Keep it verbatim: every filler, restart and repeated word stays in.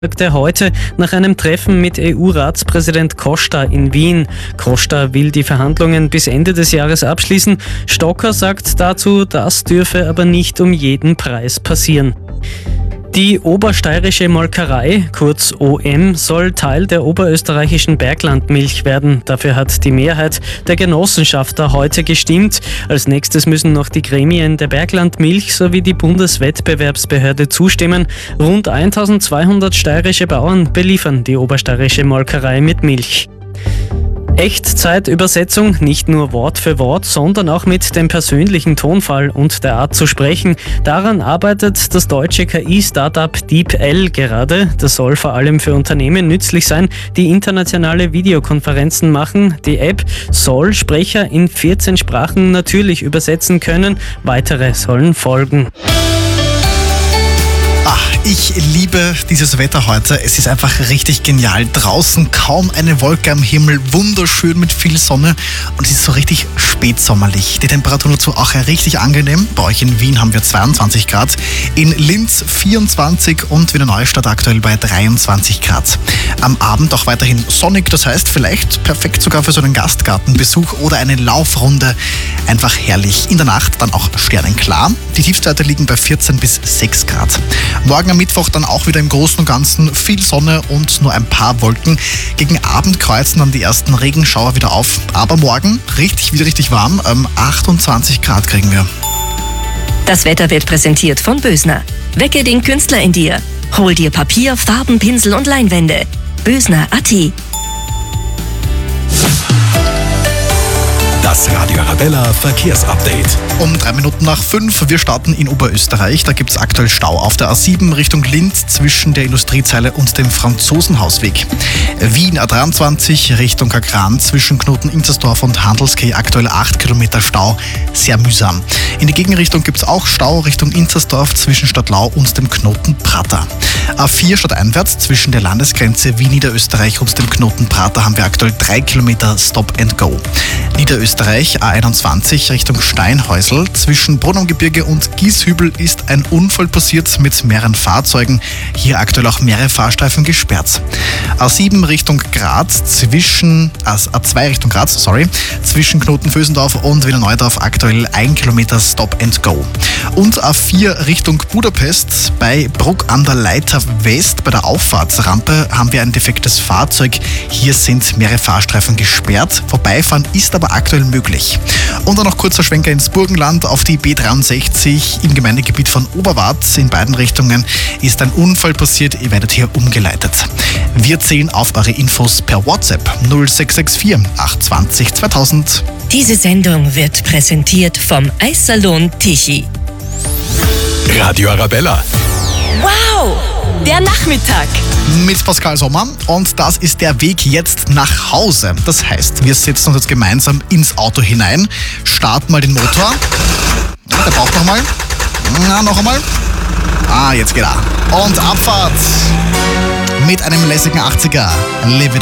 sagte heute nach einem Treffen mit E U-Ratspräsident Costa in Wien. Costa will die Verhandlungen bis Ende des Jahres abschließen. Stocker sagt dazu, das dürfe aber nicht um jeden Preis passieren. Die Obersteirische Molkerei, kurz O M, soll Teil der oberösterreichischen Berglandmilch werden. Dafür hat die Mehrheit der Genossenschafter heute gestimmt. Als nächstes müssen noch die Gremien der Berglandmilch sowie die Bundeswettbewerbsbehörde zustimmen. Rund eintausendzweihundert steirische Bauern beliefern die Obersteirische Molkerei mit Milch. Echtzeitübersetzung, nicht nur Wort für Wort, sondern auch mit dem persönlichen Tonfall und der Art zu sprechen. Daran arbeitet das deutsche K I-Startup DeepL gerade. Das soll vor allem für Unternehmen nützlich sein, die internationale Videokonferenzen machen. Die App soll Sprecher in vierzehn Sprachen natürlich übersetzen können. Weitere sollen folgen. Ach, ich liebe dieses Wetter heute. Es ist einfach richtig genial. Draußen kaum eine Wolke am Himmel, wunderschön mit viel Sonne und es ist so richtig spätsommerlich. Die Temperatur dazu auch richtig angenehm. Bei euch in Wien haben wir zweiundzwanzig Grad, in Linz vierundzwanzig und Wiener Neustadt aktuell bei dreiundzwanzig Grad. Am Abend auch weiterhin sonnig, das heißt vielleicht perfekt sogar für so einen Gastgartenbesuch oder eine Laufrunde. Einfach herrlich. In der Nacht dann auch sternenklar. Die Tiefstwerte liegen bei vierzehn bis sechs Grad. Morgen am Mittwoch dann auch wieder im Großen und Ganzen viel Sonne und nur ein paar Wolken. Gegen Abend kreuzen dann die ersten Regenschauer wieder auf. Aber morgen richtig, wieder richtig warm. Ähm, achtundzwanzig Grad kriegen wir. Das Wetter wird präsentiert von Bösner. Wecke den Künstler in dir. Hol dir Papier, Farben, Pinsel und Leinwände. Bösner punkt a t. Das Radio Arabella Verkehrsupdate. Um drei Minuten nach fünf. Wir starten in Oberösterreich. Da gibt es aktuell Stau auf der A sieben Richtung Linz zwischen der Industriezeile und dem Franzosenhausweg. Wien A dreiundzwanzig Richtung Kagran zwischen Knoten Inzersdorf und Handelskeh aktuell acht Kilometer Stau. Sehr mühsam. In die Gegenrichtung gibt es auch Stau Richtung Inzersdorf zwischen Stadtlau und dem Knoten Prater. A vier stadteinwärts zwischen der Landesgrenze Wien-Niederösterreich und dem Knoten Prater haben wir aktuell drei Kilometer Stop and Go. Niederösterreich A einundzwanzig Richtung Steinhäusl. Zwischen Brunn-am-Gebirge und Gieshübel ist ein Unfall passiert mit mehreren Fahrzeugen. Hier aktuell auch mehrere Fahrstreifen gesperrt. A sieben Richtung Graz zwischen, also A zwei Richtung Graz, sorry, zwischen Knoten-Vösendorf und Wiener Neudorf aktuell ein Kilometer Stop and Go. Und A vier Richtung Budapest bei Bruck an der Leiter West bei der Auffahrtsrampe haben wir ein defektes Fahrzeug. Hier sind mehrere Fahrstreifen gesperrt. Vorbeifahren ist aber aktuell möglich. Und dann noch kurzer Schwenker ins Burgenland auf die B dreiundsechzig im Gemeindegebiet von Oberwart. In beiden Richtungen ist ein Unfall passiert. Ihr werdet hier umgeleitet. Wir zählen auf eure Infos per WhatsApp null sechs sechs vier acht zwei null zweitausend. Diese Sendung wird präsentiert vom Eissalon Tichy. Radio Arabella. Wow! Der Nachmittag. Mit Pascal Sommer und das ist der Weg jetzt nach Hause. Das heißt, wir setzen uns jetzt gemeinsam ins Auto hinein, starten mal den Motor. Ja, der braucht noch mal. Na, noch einmal. Ah, jetzt geht er. Und Abfahrt mit einem lässigen achtziger. Live it up.